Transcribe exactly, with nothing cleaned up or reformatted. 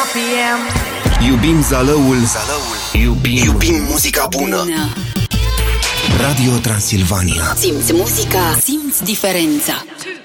P M. Iubim zalăul, zalăul. Iubim, iubim muzica bună. bună. Radio Transilvania. Simți muzica, simți diferența.